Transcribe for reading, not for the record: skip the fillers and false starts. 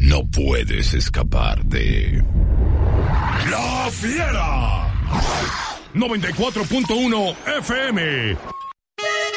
no puedes escapar de La Fiera. 94.1 FM.